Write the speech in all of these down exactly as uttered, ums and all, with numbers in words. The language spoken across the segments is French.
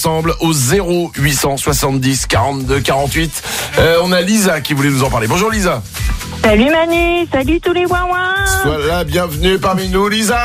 ensemble au zéro huit cent soixante-dix quarante-deux quarante-huit. Euh, on a Lisa qui voulait nous en parler. Bonjour Lisa. Salut Manu, salut tous les ouin-ouin. Sois là, bienvenue parmi nous Lisa.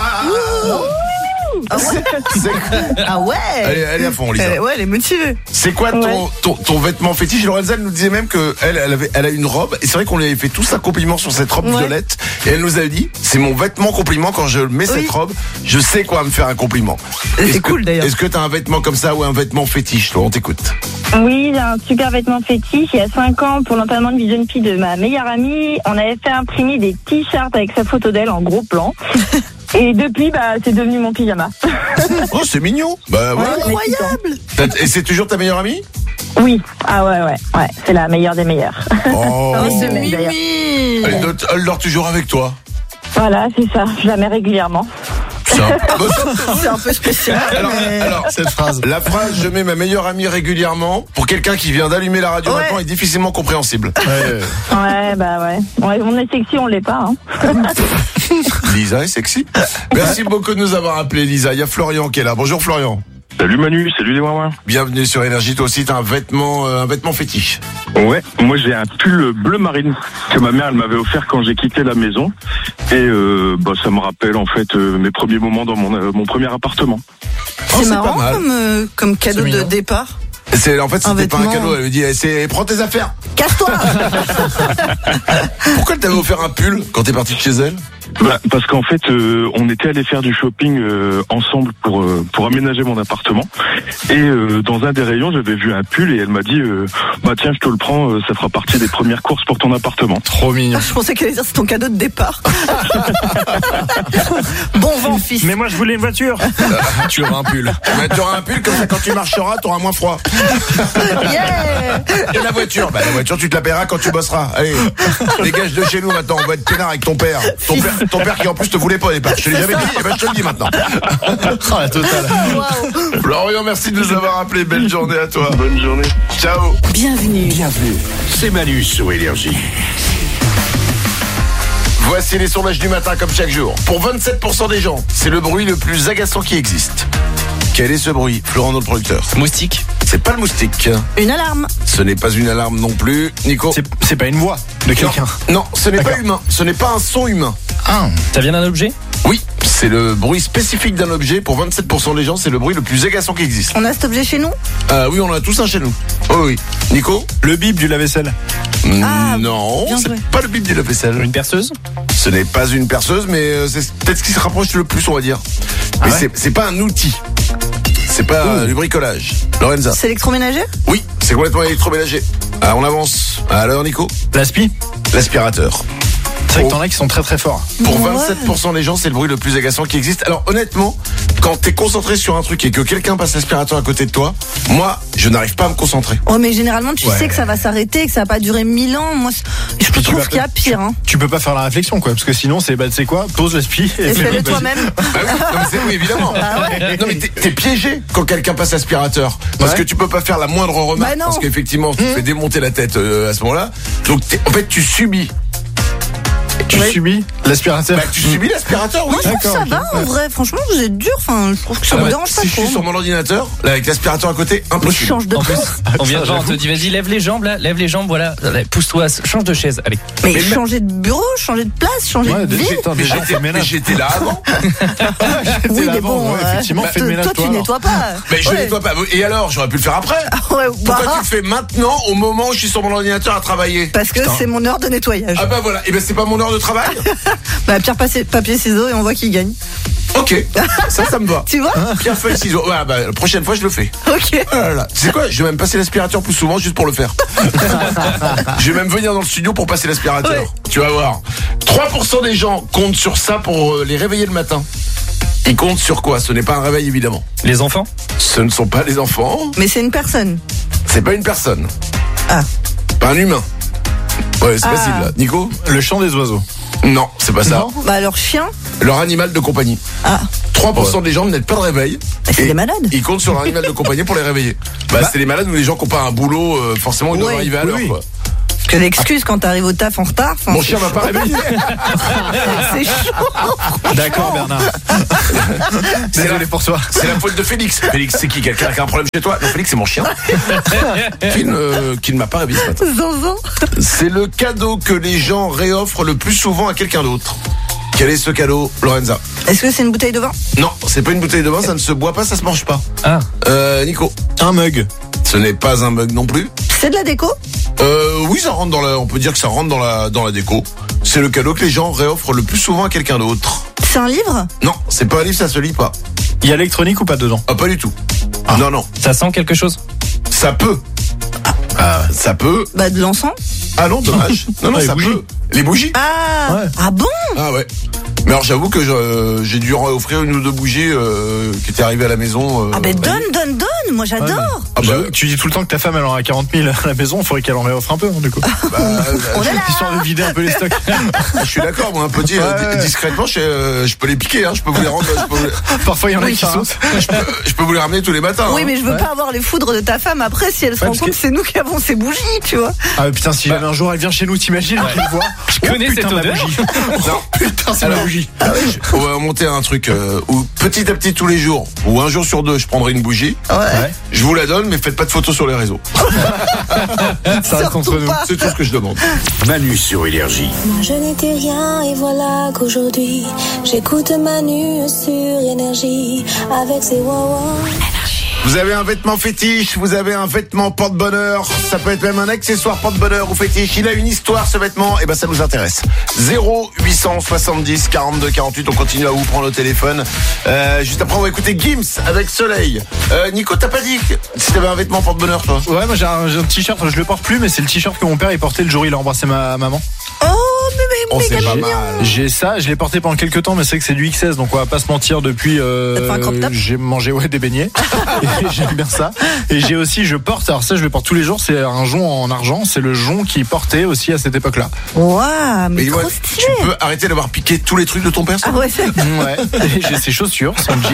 Ah ouais. Ah ouais. Elle est, elle est à fond Lisa. Elle, ouais, elle est motivée. C'est quoi ton, Ouais. ton, ton vêtement fétiche? Lorenza elle nous disait même que elle, elle, avait, elle a une robe, et c'est vrai qu'on lui avait fait tous un compliment sur cette robe Ouais. violette, et elle nous avait dit c'est mon vêtement compliment, quand je mets Oui. cette robe je sais quoi me faire un compliment. C'est Est-ce cool, que, d'ailleurs. Est-ce que t'as un vêtement comme ça ou un vêtement fétiche toi? On t'écoute. Oui, j'ai un super vêtement fétiche. Il y a cinq ans, pour l'enterrement de vie de jeune fille de ma meilleure amie, on avait fait imprimer des t-shirts avec sa photo d'elle en gros plan. Et depuis, bah, c'est devenu mon pyjama. Oh c'est mignon. Bah ouais. Incroyable. T'as- Et c'est toujours ta meilleure amie? Oui, ah ouais, ouais, ouais, c'est la meilleure des meilleures. Oh, Oh, c'est Mimi. Mimi. elle, dort, elle dort toujours avec toi. Voilà, c'est ça, jamais régulièrement. C'est un- C'est un peu spécial. Alors, mais... alors, Cette phrase. la phrase je mets ma meilleure amie régulièrement, pour quelqu'un qui vient d'allumer la radio Ouais. maintenant, est difficilement compréhensible. Ouais. Ouais, bah ouais. Ouais, on est sexy, on l'est pas. Hein. Lisa est sexy. Merci beaucoup de nous avoir appelé Lisa. Il y a Florian qui est là. Bonjour Florian. Salut Manu, salut les ouin-ouin. Bienvenue sur Énergie. Toi aussi t'as un vêtement, euh, un vêtement fétiche. Ouais, moi j'ai un pull bleu marine que ma mère elle m'avait offert quand j'ai quitté la maison et euh, bah ça me rappelle en fait euh, mes premiers moments dans mon euh, mon premier appartement. Oh, C'est pas marrant mal. comme, euh, comme cadeau C'est de mignon. départ. C'est en fait Un c'était pas un vêtement. cadeau. Elle lui dit eh, c'est prends tes affaires. Casse-toi. Pourquoi elle t'avait offert un pull quand t'es parti de chez elle? Bah, parce qu'en fait euh, on était allé faire du shopping euh, ensemble pour euh, pour aménager mon appartement et euh, dans un des rayons j'avais vu un pull et elle m'a dit euh, bah tiens je te le prends euh, ça fera partie des premières courses pour ton appartement. Trop mignon. Je pensais qu'elle allait dire c'est ton cadeau de départ. Bon vent, fils. Mais moi je voulais une voiture. Tu auras un pull. Bah, tu auras un pull comme ça quand tu marcheras t'auras moins froid. Yeah. Et la voiture? Bah la voiture tu te la paieras quand tu bosseras. Allez, dégage de chez nous maintenant. On va être peinard avec ton père. Ton père, ton père qui en plus te voulait pas au départ. Je te l'ai jamais dit, et ben je te le dis maintenant. Oh, la totale. Waouh. Florian, merci de nous avoir appelé. Belle journée à toi. Bonne journée. Ciao. Bienvenue. Bienvenue, c'est Manu sur Énergie. Voici les sondages du matin comme chaque jour. Pour vingt-sept pour cent des gens, c'est le bruit le plus agaçant qui existe. Quel est ce bruit, Florent, notre producteur? Moustique. C'est pas le moustique. Une alarme. Ce n'est pas une alarme non plus. Nico? C'est, c'est pas une voix de quelqu'un. Non, non, ce n'est pas D'accord. humain. Ce n'est pas un son humain. Ah. Ça vient d'un objet? Oui, c'est le bruit spécifique d'un objet. Pour vingt-sept pour cent des gens, c'est le bruit le plus agaçant qui existe. On a cet objet chez nous. Euh, oui, on en a tous un chez nous. Oh oui. Nico? Le bip du lave-vaisselle. Ah, Non, bien c'est joué. pas le bip du lave-vaisselle. Une perceuse? Ce n'est pas une perceuse, mais euh, c'est peut-être ce qui se rapproche le plus, on va dire. Mais ouais c'est, c'est pas un outil. C'est pas euh, du bricolage. Lorenza? C'est électroménager. Oui, c'est complètement électroménager. Ah, on avance. Alors, Nico? L'aspi. L'aspirateur. C'est vrai Oh. que t'en as qui sont très très forts. Pour Ouais. vingt-sept pour cent des gens, c'est le bruit le plus agaçant qui existe. Alors honnêtement, quand t'es concentré sur un truc et que quelqu'un passe l'aspirateur à côté de toi, moi, je n'arrive pas à me concentrer. Oh mais généralement tu Ouais. sais que ça va s'arrêter, que ça va pas durer mille ans. Moi c- je Puis tu trouve vas qu'il y a pas- pire. Hein. Tu peux pas faire la réflexion quoi, parce que sinon c'est bah tu sais quoi, pose l'aspi Et fais- fais-le vas-y. toi-même. Bah oui, non, mais c'est, oui évidemment. Non mais t'es, t'es piégé quand quelqu'un passe l'aspirateur. Parce Ouais. que tu peux pas faire la moindre remarque. Bah non. Parce qu'effectivement, tu te fais démonter la tête euh, à ce moment-là. Donc t'es- en fait, tu subis. Tu Ouais. subis l'aspirateur. Bah, tu subis l'aspirateur, oui. Moi je trouve que ça D'accord, va en vrai. Franchement c'est dur. Enfin je trouve que ça Ah me bah, dérange pas si je trop. suis sur mon ordinateur, là, avec l'aspirateur à côté, Mais impossible. change de En plus, place. on vient de voir, on j'avoue. te dit vas-y, lève les jambes là, lève les jambes, voilà, Allez, pousse-toi, change de chaise, allez. Mais, mais- changer de bureau, changer de place, changer Ouais, de vie. déjà, Mais déjà, j'étais, fais le mais ménage. j'étais là avant. Oui là mais avant, bon. ouais, euh, effectivement, fais le toi, ménage, toi toi, tu alors. nettoies pas. Mais je Ouais. nettoie pas. Et alors, j'aurais pu le faire après. Ouais, Pourquoi bah, tu le fais maintenant, au moment où je suis sur mon ordinateur à travailler? parce que c'est mon heure de nettoyage. Ah bah voilà, et ben c'est pas mon heure de travail. Bah pierre papier, papier ciseaux et on voit qui gagne. Ok, ça, ça me va. Tu vois? Pierre feuille ciseaux. Ouais, bah la prochaine fois je le fais. Ok. Voilà. Tu sais quoi? Je vais même passer l'aspirateur plus souvent juste pour le faire. Je vais même venir dans le studio pour passer l'aspirateur. Ouais. Tu vas voir. trois pour cent des gens comptent sur ça pour euh, les réveiller le matin. Ils comptent sur quoi? Ce n'est pas un réveil évidemment. Les enfants? Ce ne sont pas les enfants. Mais c'est une personne. C'est pas une personne. Ah. Pas un humain. Ouais, c'est Ah. facile là. Nico? Le chant des oiseaux. Non, c'est pas ça. Non. Bah alors chien. Leur animal de compagnie. Ah. trois pour cent des gens n'ont pas de réveil. Mais c'est Et des malades. Ils comptent sur leur animal de compagnie pour les réveiller. Bah, c'est les malades ou les gens qui n'ont pas un boulot, euh, forcément, ils doivent Ouais. arriver à Oui, l'heure, oui. quoi. que l'excuse quand t'arrives au taf en retard. enfin, Mon c'est chien m'a pas réveillé. C'est chaud. D'accord, Bernard. Désolé pour toi. C'est la faute de Félix. Félix, c'est qui? Quelqu'un qui a un problème chez toi? Non, Félix, c'est mon chien. qui, ne, qui ne m'a pas réveillé ce matin. Zanzan. C'est le cadeau que les gens réoffrent le plus souvent à quelqu'un d'autre. Quel est ce cadeau, Lorenza? Est-ce que c'est une bouteille de vin? Non, c'est pas une bouteille de vin, ça ne se boit pas, ça se mange pas. Ah. Euh, Nico? Un mug. Ce n'est pas un mug non plus. C'est de la déco? Euh, oui, ça rentre dans la, on peut dire que ça rentre dans la, dans la déco. C'est le cadeau que les gens réoffrent le plus souvent à quelqu'un d'autre. C'est un livre? Non, c'est pas un livre, ça se lit pas. Il y a électronique ou pas dedans? Ah, pas du tout. Ah. Non, non. Ça sent quelque chose? Ça peut. Ah, ça peut. Bah de l'encens. Ah non, dommage. Non, non, Ah, les ça bougies. peut. Les bougies? Ah. Ouais. Ah bon? Ah ouais. Mais alors j'avoue que je- j'ai dû offrir une ou deux bougies euh, qui étaient arrivées à la maison. euh, Ah ben bah, donne, donne, donne. Moi j'adore. Ah bah, J'avoue que tu dis tout le temps que ta femme elle en a quarante mille à la maison, il faudrait qu'elle en réoffre un peu, hein, du coup. bah, On est là. Histoire de vider un peu les stocks. je suis d'accord, moi un peu dit, euh, Ouais, ouais. discrètement, je, euh, je peux les piquer, hein, je peux vous les rendre, je peux, vous- Parfois il y en a Oui, qui ça. sautent. je peux, je peux vous les ramener tous les matins. Oui hein. mais je veux Ouais. pas avoir les foudres de ta femme après si elle se Ouais, rend parce compte que- que c'est nous qui avons ces bougies, tu vois. Ah putain, si jamais un jour elle vient chez nous, t'imagines, tu le vois. Je connais putain, cette ma odeur. bougie. Non. Putain, c'est ma Alors, bougie. ah ouais, je- on va monter un truc euh, où petit à petit tous les jours, ou un jour sur deux, je prendrai une bougie. Ouais. Je vous la donne, mais faites pas de photos sur les réseaux. Ça reste entre nous. pas. C'est tout ce que je demande. Manu sur Énergie. Moi je n'étais rien et voilà qu'aujourd'hui j'écoute Manu sur Énergie avec ses wawa. Vous avez un vêtement fétiche, vous avez un vêtement porte-bonheur, ça peut être même un accessoire porte-bonheur ou fétiche. Il a une histoire ce vêtement, et ben ça nous intéresse. zéro huit cent soixante-dix quarante-deux quarante-huit, on continue à vous prendre au téléphone. Euh, juste après on va écouter Gims avec Soleil. Euh, Nico, t'as pas dit que si t'avais un vêtement porte-bonheur toi? Ouais, moi j'ai un, j'ai un t-shirt, je le porte plus, mais c'est le t-shirt que mon père il portait le jour où il a embrassé ma maman. Oh mais mais Oh, c'est méga pas mignon. mal. J'ai ça, je l'ai porté pendant quelques temps, mais c'est que c'est du X S, donc on va pas se mentir. Depuis, euh, T'as fait un crop top j'ai mangé ouais des beignets. Et j'aime bien ça. Et j'ai aussi, je porte, alors ça je le porte tous les jours, c'est un jonc en argent, c'est le jonc qui portait aussi à cette époque-là. Waouh, mais Mais trop ouais, stylé. tu peux arrêter d'avoir piqué tous les trucs de ton père ça Ah ouais, c'est... Ouais. Et j'ai ses chaussures, son jean.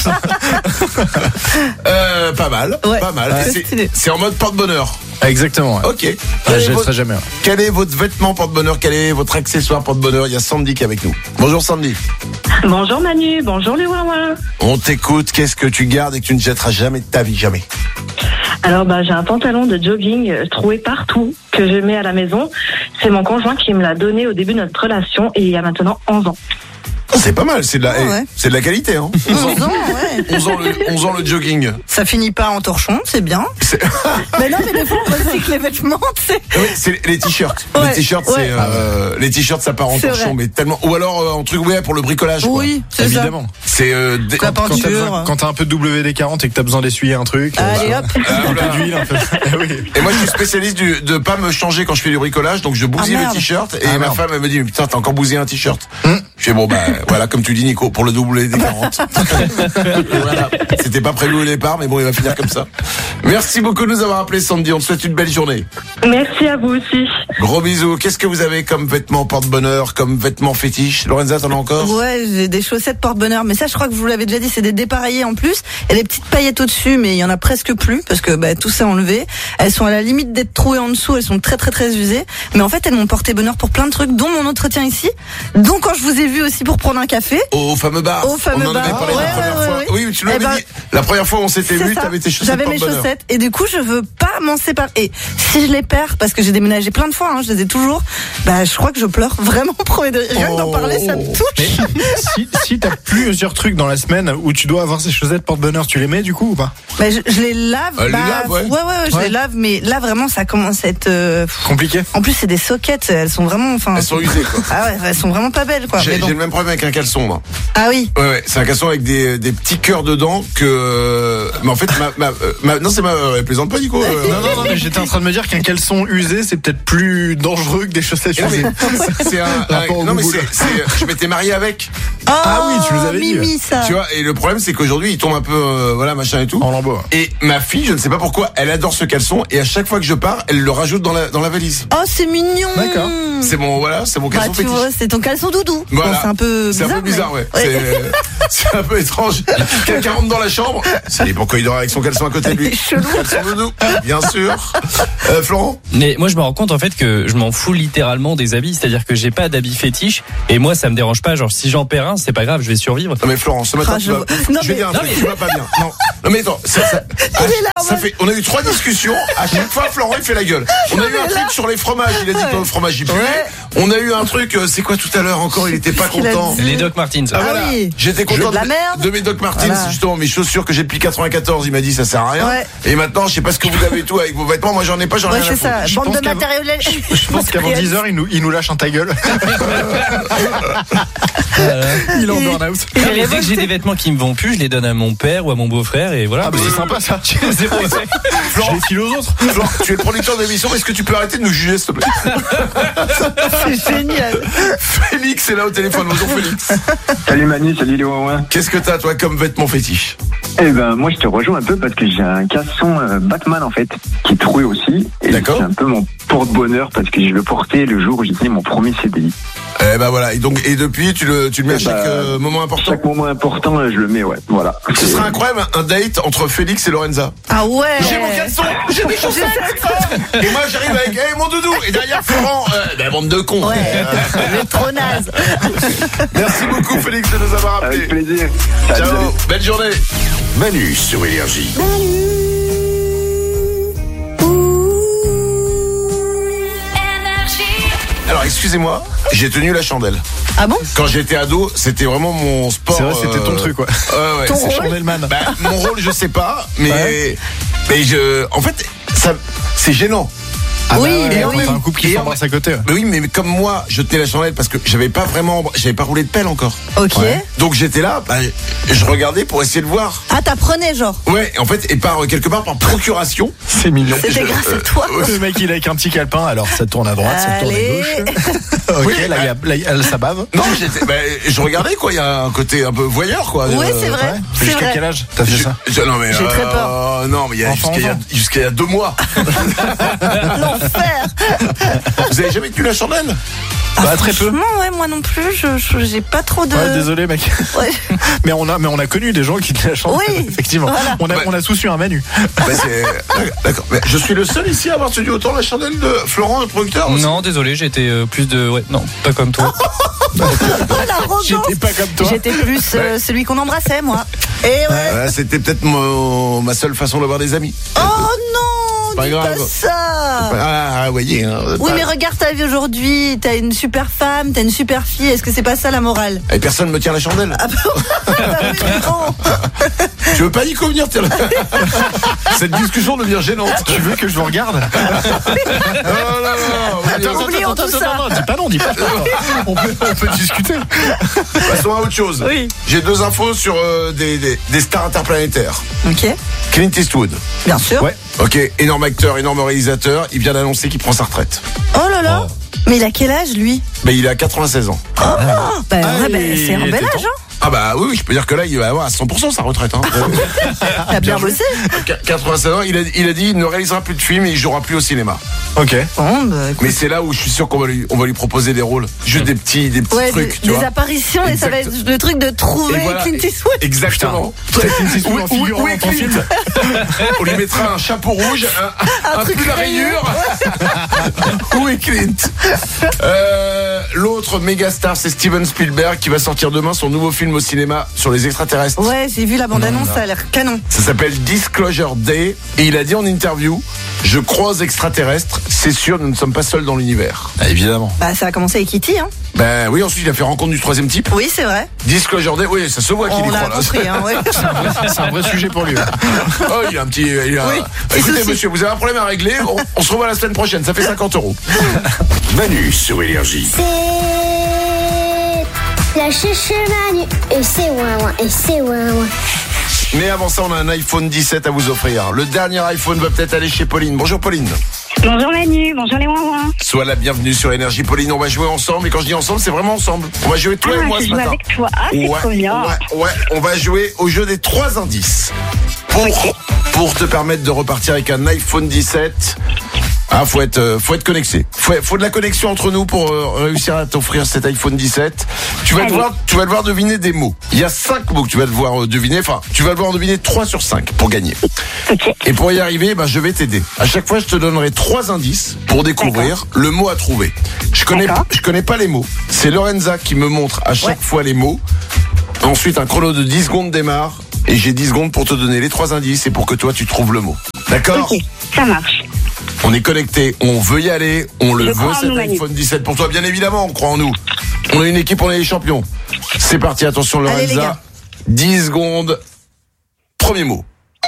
euh, Pas mal, Ouais, pas mal. ouais. C'est- Stylé. C'est en mode porte-bonheur. Exactement. Ouais. Ok. Ah, Quel, je est le votre, ferai jamais. Ouais. quel est votre vêtement porte-bonheur? Quel est votre accessoire porte-bonheur? Il y a Sandy qui est avec nous. Bonjour Sandy. Bonjour Manu, bonjour les Wawa. On t'écoute, qu'est-ce que tu gardes et que tu ne jetteras jamais de ta vie, jamais? Alors bah j'ai un pantalon de jogging euh, troué partout que je mets à la maison. C'est mon conjoint qui me l'a donné au début de notre relation et il y a maintenant onze ans. Oh, c'est pas mal, c'est de la, Ah eh, ouais. c'est de la qualité, hein. onze ans, ouais. onze ans le, onze ans le jogging. Ça finit pas en torchon, c'est bien. C'est, Mais non, mais des fois on recycle les vêtements, tu sais. oui, c'est les t-shirts. Ouais, les t-shirts, ouais. c'est, euh, les t-shirts, ça part en C'est torchon, vrai. mais tellement, ou alors, euh, en truc, ouais, pour le bricolage, quoi. Oui, c'est Évidemment. C'est, euh, des- La Quand t'as peinture. besoin- quand t'as un peu de W D quarante et que t'as besoin d'essuyer un truc. ça. euh, Allez hop. Ah, un voilà. peu d'huile, un peu. Eh oui. Et moi, je suis spécialiste du, de pas me changer quand je fais du bricolage, donc je bousille Ah, le merde. t-shirt, et Ah, ma merde. femme, elle me dit, mais putain, t'as encore bousillé un t-shirt. Je fais, bon, bah, voilà, comme tu dis, Nico, pour le W D quarante. Voilà. C'était pas prévu au départ, mais bon, il va finir comme ça. Merci beaucoup de nous avoir appelé, Sandy. On te souhaite une belle journée. Merci à vous aussi. Gros bisous. Qu'est-ce que vous avez comme vêtements porte-bonheur, comme vêtements fétiches? Lorenza, t'en as encore? Ouais, j'ai des chaussettes porte-bonheur, mais ça, je crois que vous l'avez déjà dit, c'est des dépareillés en plus. Il y a des petites paillettes au-dessus, mais il y en a presque plus parce que bah, tout s'est enlevé. Elles sont à la limite d'être trouées en dessous. Elles sont très très très usées. Mais en fait, elles m'ont porté bonheur pour plein de trucs, dont mon entretien ici, dont quand je vous ai vu aussi pour prendre un café. Au fameux bar. Au fameux on en avait bar. parlé Ouais, la première ouais, fois. ouais, Oui, mais tu Eh l'avais ben, dit. La première fois où on s'était C'est vu, ça. t'avais tes chaussettes J'avais mes porte-bonheur. chaussettes et du coup je veux pas m'en séparer. Et si je les perds, parce que j'ai déménagé plein de fois, hein, je les ai toujours, bah je crois que je pleure vraiment premier degré. Rien que d'en Oh. parler, ça me touche. Mais si, si t'as plusieurs trucs dans la semaine où tu dois avoir ces chaussettes porte-bonheur, tu les mets du coup ou pas? Bah, je, je les lave. Elle les bah, lave, ouais. ouais, ouais, ouais, je Ouais. les lave, mais là vraiment ça commence à être. euh, Compliqué. En plus c'est des soquettes, elles sont vraiment, enfin. Elles sont usées, quoi. Ah ouais, elles sont vraiment pas belles, quoi. J'ai Mais bon. j'ai le même problème avec un caleçon, moi. Ah oui. Ouais, ouais, c'est un caleçon avec des, des petits cœurs dedans que. Mais en fait, ma, ma, euh, ma- non, c'est ma. Elle plaisante pas, Nico. euh, Non, non, non, mais j'étais en train de me dire qu'un caleçon usé, c'est peut-être plus dangereux que des chaussettes non, usées. mais c'est un. un- Rapport au non, mais boubou, c'est, là. c'est. Je m'étais marié avec. Ah oui, tu nous avais dit. Mimi, ça. Tu vois, et le problème, c'est qu'aujourd'hui, il tombe un peu, euh, voilà, machin et tout. En lambeaux. ouais. Et ma fille, je ne sais pas pourquoi, elle adore ce caleçon et à chaque fois que je pars, elle le rajoute dans la, dans la valise. Oh, c'est mignon. D'accord. C'est mon, voilà, c'est mon Bah, caleçon tu fétiche. vois, c'est ton caleçon doudou. Voilà. Bon, c'est un peu C'est bizarre. un peu bizarre, mais- ouais. C'est, c'est un peu étrange. Quelqu'un rentre dans la chambre. C'est pourquoi il dort avec son caleçon à côté de lui. chelou. Caleçon doudou, bien sûr. Euh, Florent? Mais moi je me rends compte en fait que je m'en fous littéralement des habits, c'est-à-dire que j'ai pas d'habits fétiches et moi ça me dérange pas, genre si j'en perds un, c'est pas grave, je vais survivre. Non mais Florent, ce matin Ah, tu je vas... vois- non, je vais mais- dire un Non, truc, mais- tu vas pas bien. Non, non mais attends, ça, ça, ah, est là, en ça mode- fait, on a eu trois discussions. À chaque fois, Florent il fait la gueule. On a eu un truc sur les fromages. Il a dit que le fromage il puait. Ouais. On a eu un truc. euh, C'est quoi tout à l'heure encore? Il était pas Qu'est-ce qu'il a content. dit Les Doc Martens. Ah, Ah voilà. oui. J'étais content De la merde. de mes Doc Martens, Voilà. justement, mes chaussures que j'ai depuis quatre-vingt-quatorze. Il m'a dit ça sert à rien. Ouais. Et maintenant, je sais pas ce que vous avez tout avec vos vêtements. Moi, j'en ai pas, j'en ai Ouais, rien à c'est foutre. ça. Bande pense de qu'avant- matériel. Je pense qu'avant dix heures, il nous, il nous lâche un ta gueule. Il est en Et- burn-out. Et Non, mais dès que révolté. j'ai des vêtements qui me vont plus, je les donne à mon père ou à mon beau-frère et voilà. Ah, bah c'est sympa ça. C'est bon, c'est- Je les file aux autres. Florent, tu es le producteur de l'émission. Est-ce que tu peux arrêter de nous juger, s'il te plaît? C'est génial. Félix est là au téléphone. Bonjour, Félix. Salut Manu, salut les Ouin. Qu'est-ce que t'as, toi, comme vêtements fétiche? Eh ben moi je te rejoins un peu parce que j'ai un caleçon euh, Batman en fait qui est troué aussi et D'accord. c'est un peu mon porte-bonheur parce que je le portais le jour où j'ai signé mon premier C D I. Eh ben voilà. Et donc, et depuis, tu le, tu le mets à Eh chaque ben, euh, moment important. Chaque moment important euh, je le mets, ouais, voilà. Ce serait incroyable un date entre Félix et Lorenza. Ah ouais. J'ai mon caleçon, j'ai mes chaussettes. Et moi j'arrive avec hey, mon doudou. Et derrière Florent, euh, ben bande de cons. Ouais. Euh, Le trop naze. Merci beaucoup Félix de nous avoir Avec appelés. plaisir. Salut, salut. Ciao, belle journée. Manu sur Énergie. Alors excusez-moi, j'ai tenu la chandelle. Ah bon? Quand j'étais ado, c'était vraiment mon sport. C'est vrai, c'était ton truc, ouais. Ouais, ouais, Ton c'est rôle Chandelman. Bah, mon rôle, je sais pas, mais Ouais. mais je, en fait, ça, c'est gênant. Ah bah Oui, ouais, mais quand oui. t'as un couple qui Et s'embrasse à côté. Mais oui, mais comme moi, je tenais la chandelle parce que j'avais pas vraiment, j'avais pas roulé de pelle encore. Ok. Ouais. Donc j'étais là, bah, je regardais pour essayer de voir. Ah, t'apprenais genre. Ouais, en fait, et par quelque part par procuration. C'est mignon. C'était grâce à toi. Le mec il est avec un petit calepin, alors ça tourne à droite, ça tourne à Allez. gauche. Ok, Oui, là, il y a, là, il y a- ça bave. Non, j'étais, bah, je regardais quoi. Il y a un côté un peu voyeur quoi. Ouais, Euh, c'est vrai. Ouais. C'est Jusqu'à vrai. quel âge t'as fait Je- ça? je- non mais J'ai très peur. euh, non mais il y a Enfant, jusqu'à il y a- enfant. jusqu'à il y a deux mois. L'enfer. Vous avez jamais tenu la chandelle? Bah très peu. Non, ouais, moi non plus. Je, je- j'ai pas trop de. Ouais, désolé mec. Ouais. Mais on a, mais on a connu des gens qui tenaient la chandelle. Oui. Effectivement. Voilà. On a, Ouais. on a tous eu un Manu. Bah, c'est- D'accord. Mais je suis le seul ici à avoir tenu autant la chandelle de Florent, le producteur. aussi. Non, désolé, j'étais euh, plus de. Ouais, non, pas comme toi. Oh, l'arrogance. J'étais pas comme toi. J'étais plus euh, celui qu'on embrassait, moi. Et ouais. Ouais, c'était peut-être mon- ma seule façon d'avoir des amis. Oh non, Pas dis grave. pas ça. Ah, vous voyez. Hein, Oui, pas- mais regarde ta vie aujourd'hui. T'as une super femme, t'as une super fille. Est-ce que c'est pas ça la morale? Et personne me tient la chandelle. Ah bah oui, non. Tu veux pas Nico venir tiens, cette discussion devient gênante. Tu veux que je vous regarde? Oh là là. Attends, oublions tout ça. non, dis pas non, dis pas non. On peut, on peut discuter. Passons à autre chose. Oui. J'ai deux infos sur euh, des, des, des stars interplanétaires. Ok, Clint Eastwood. bien sûr. Ouais. Ok, énorme acteur, énorme réalisateur. Il vient d'annoncer qu'il prend sa retraite. Oh là là. Mais il a quel âge lui? Mais il a quatre-vingt-seize ans. Bah, ouais, bah, il c'est un bel était âge, temps. hein. Ah bah oui, oui, je peux dire que là, il va avoir à cent pour cent sa retraite. Hein. T'as bien bossé. Qu- quatre-vingt-seize ans, il a, il a dit il ne réalisera plus de films et il jouera plus au cinéma. Ok. Bon, bah, écoute. Mais c'est là où je suis sûr qu'on va lui, on va lui proposer des rôles. Juste des petits, des petits Ouais, trucs, des, tu des vois. apparitions et ça va être le truc de trouver Et voilà. Clint Eastwood. Exactement. Clint Eastwood en Où- où- figurant où est dans ton Clint film. On lui mettra un chapeau rouge, un, Un un truc pull à rayure. rayures. Où est Clint euh, L'autre méga star, c'est Steven Spielberg qui va sortir demain son nouveau film au cinéma sur les extraterrestres. Ouais, j'ai vu la bande-annonce, ça a l'air canon. Ça s'appelle Disclosure Day et il a dit en interview: je crois aux extraterrestres, c'est sûr, nous ne sommes pas seuls dans l'univers. Ah, évidemment. Bah, ça a commencé avec E T, hein. Ben oui, ensuite il a fait rencontre du troisième type. Oui, c'est vrai. Disclosure Day, oui, ça se voit qu'il y On croit l'a là. compris, hein, ouais. C'est un vrai sujet pour lui. Oh, il a un petit. Il a... Oui, petit Écoutez, souci. monsieur, vous avez un problème à régler. On, on se revoit la semaine prochaine. Ça fait cinquante euros. Manu sur Énergie. C'est la chouchou Manu et c'est ouin ouin et c'est ouin ouin. Mais avant ça, on a un iPhone dix-sept à vous offrir. Le dernier iPhone va peut-être aller chez Pauline. Bonjour Pauline. Bonjour Manu, bonjour les ouin. Sois la bienvenue sur Énergie. Pauline, on va jouer ensemble. Et quand je dis ensemble, c'est vraiment ensemble. On va jouer toi et moi je ce joue matin. avec toi. Ah, c'est ouais, trop bien. ouais, ouais, on va jouer au jeu des trois indices. Pour, pour te permettre de repartir avec un iPhone dix-sept. Ah, faut être, euh, faut être connecté. Faut, faut de la connexion entre nous pour euh, réussir à t'offrir cet iPhone dix-sept. Tu vas Allez. devoir, tu vas devoir deviner des mots. Il y a cinq mots que tu vas devoir euh, deviner. Enfin, tu vas devoir deviner trois sur cinq pour gagner. Ok. Et pour y arriver, ben, je vais t'aider. À chaque fois, je te donnerai trois indices pour découvrir le mot à trouver. Je connais, D'accord. je connais pas les mots. C'est Lorenza qui me montre à chaque Ouais. fois les mots. Ensuite, un chrono de dix secondes démarre. Et j'ai dix secondes pour te donner les trois indices et pour que toi, tu trouves le mot. D'accord? Ok, ça marche. On est connecté, on veut y aller, on le Je veut crois en cet nous, Manu. iPhone dix-sept pour toi, bien évidemment, on croit en nous. On est une équipe, on est les champions. C'est parti, attention Allez, les Lorenza. gars. dix secondes. Premier mot.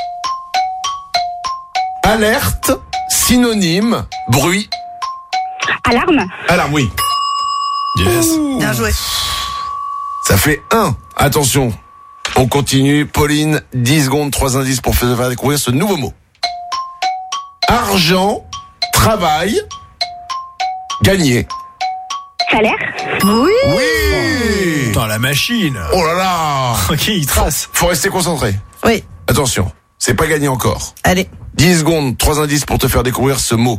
Alerte, synonyme, bruit. Alarme. Alarme, oui. Yes. Bien joué. Ça fait un. Attention, on continue. Pauline, dix secondes, trois indices pour faire découvrir ce nouveau mot. Argent, travail, gagner. Salaire. Oui. Oui. Putain, la machine. Oh là là. Ok, il trace. Faut rester concentré. Oui. Attention, c'est pas gagné encore. Allez. dix secondes, trois indices pour te faire découvrir ce mot.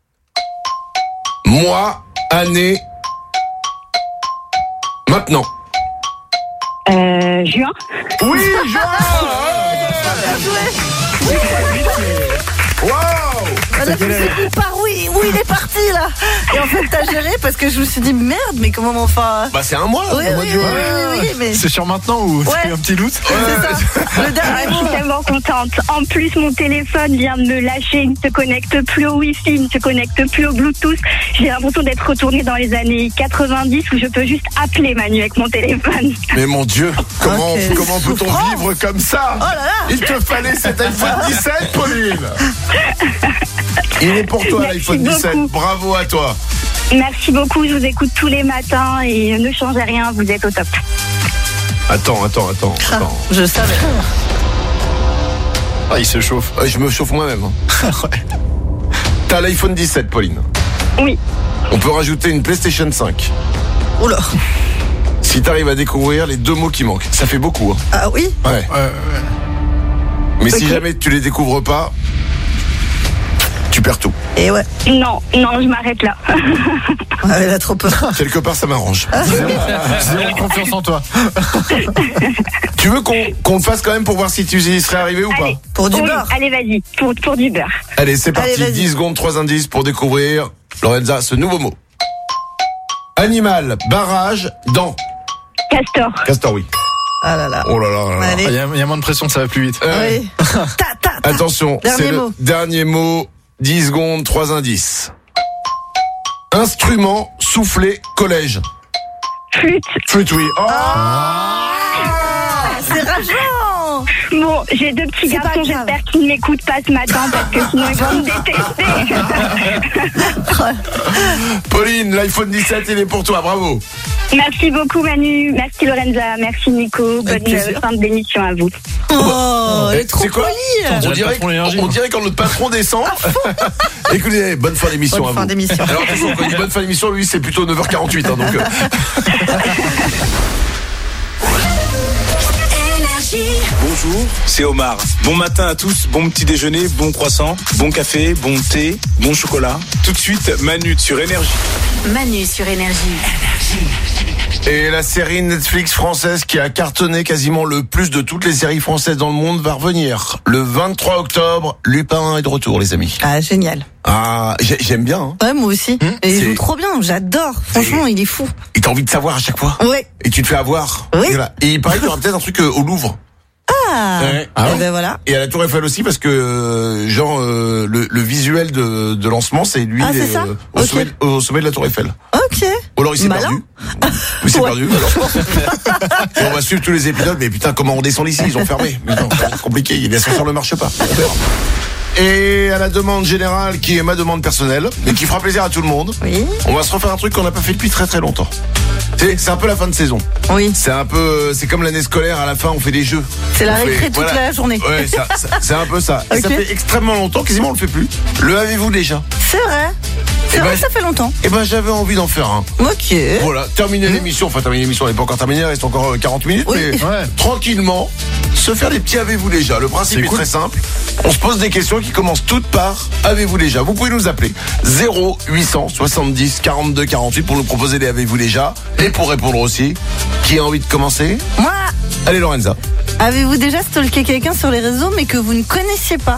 Mois, année, maintenant. Euh, juin. Oui, Jean. Wow. On a fait par oui, où il est parti là. Et en fait, t'as géré parce que je me suis dit merde, mais comment enfin. Bah c'est un mois. Oui, un mois oui, de oui, juin. oui, oui, mais. C'est sur maintenant ou Ouais. t'as eu un petit doute? C'est ça. Le Ah, dernier je mot. suis tellement contente. En plus, mon téléphone vient de me lâcher. Il ne se connecte plus au Wi-Fi, il ne se connecte plus au Bluetooth. J'ai l'impression d'être retournée dans les années quatre-vingt-dix où je peux juste appeler Manu avec mon téléphone. Mais mon Dieu, comment, Ok. comment peut-on Souffrance. vivre comme ça? Oh là là. Il te fallait cet iPhone dix-sept, Pauline. Il est pour toi Merci l'iPhone dix-sept. beaucoup. Bravo à toi. Merci beaucoup, je vous écoute tous les matins et ne changez rien, vous êtes au top. Attends, attends, attends, Ah, attends. je savais. Ah, il se chauffe. Ouais, je me chauffe moi-même. hein. T'as l'iPhone dix-sept, Pauline. Oui, On peut rajouter une PlayStation cinq. Oula. Si t'arrives à découvrir les deux mots qui manquent, ça fait beaucoup. Hein. Ah oui. Ouais. Euh, Mais si Ok. jamais tu les découvres pas, tu perds tout. Et ouais. non, non, je m'arrête là. Ah, elle a trop peur. Quelque part, ça m'arrange. zéro confiance en toi. Tu veux qu'on qu'on le fasse quand même pour voir si tu y serais arrivé ou pas? Allez, Pour du oui, beurre. allez, vas-y, pour, pour du beurre. Allez, c'est parti. Allez, vas-y. dix secondes, trois indices pour découvrir, Lorenza, ce nouveau mot. Animal, barrage, dent. Castor. Castor, oui. Ah là là. Oh là là là là. Allez. Il y, a- il y a moins de pression, ça va plus vite. Euh, Oui. Ta, ta, ta. Attention, Dernier c'est le mot. dernier mot. dix secondes, trois indices. Instrument, soufflé, collège. Flûte. Flûte, oui. Oh Ah, c'est rageant. Bon, j'ai deux petits C'est pas garçons, grave. j'espère qu'ils ne m'écoutent pas ce matin parce que sinon ils vont me détester. Pauline, l'iPhone dix-sept, il est pour toi, bravo. Merci beaucoup Manu, merci Lorenza, merci Nico, bonne plaisir. euh, fin d'émission à vous. Oh, elle est trop C'est quoi polie. On dirait le dirait, patron d'énergie, on moi. dirait quand notre patron descend. Écoutez, bonne fin d'émission Bonne à fin vous. d'émission. Alors attention, quand il dit bonne fin d'émission, lui c'est plutôt neuf heures quarante-huit. Hein, donc, euh, Bonjour, c'est Omar. Bon matin à tous, bon petit déjeuner, bon croissant, bon café, bon thé, bon chocolat. Tout de suite, Manu sur Énergie. Manu sur Énergie. Et la série Netflix française qui a cartonné quasiment le plus de toutes les séries françaises dans le monde va revenir. Le vingt-trois octobre, Lupin est de retour, les amis. Ah, génial. Ah, j'ai- j'aime bien. Hein. Ouais, moi aussi. Et il c'est- joue trop bien, j'adore. Franchement, il est fou. Et t'as envie de savoir à chaque fois. Ouais. Et tu te fais avoir. Oui. Et, voilà. Et il paraît qu'il y aura peut-être un truc euh, au Louvre. Ah. Ouais. Eh ben voilà. Et à la Tour Eiffel aussi parce que euh, genre euh, le, le visuel de, de lancement c'est lui Ah, c'est les- ça euh, au, Ok. sommet, au sommet de la Tour Eiffel. Ok. Ou alors il s'est Malin. perdu. Il s'est Ouais. perdu. Alors. Et on va suivre tous les épisodes. Mais putain, comment on descend d'ici? Ils ont fermé. Mais non, c'est compliqué. L'ascenseur ne marche pas. On verra. Et à la demande générale, qui est ma demande personnelle, mais qui fera plaisir à tout le monde, Oui. on va se refaire un truc qu'on n'a pas fait depuis très très longtemps. C'est c'est un peu la fin de saison. Oui. C'est un peu, c'est comme l'année scolaire. À la fin, on fait des jeux. C'est la On fait- récré toute voilà. la journée. Ouais, ça- ça- c'est un peu ça. Et ça Ok. fait extrêmement longtemps, quasiment on le fait plus. Le avez-vous déjà? C'est vrai. C'est Eh vrai ben, que ça fait longtemps. Eh ben, j'avais envie d'en faire un. Ok. Voilà, terminer l'émission. Enfin, terminer l'émission, elle n'est pas encore terminée, il reste encore euh, quarante minutes. Oui. Mais Ouais. tranquillement, se faire des petits avez-vous déjà. Le principe C'est est cool. très simple. On se pose des questions qui commencent toutes par avez-vous déjà. Vous pouvez nous appeler zéro huit cent soixante-dix quarante-deux quarante-huit pour nous proposer des avez-vous déjà. Et pour répondre aussi, qui a envie de commencer? Moi, Allez, Lorenza. avez-vous déjà stalké quelqu'un sur les réseaux mais que vous ne connaissiez pas?